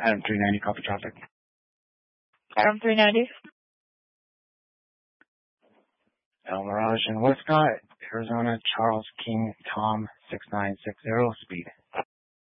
Adam 390, copy traffic. Adam 390. El Mirage and Westcott, Arizona, Charles King, Tom 6960, speed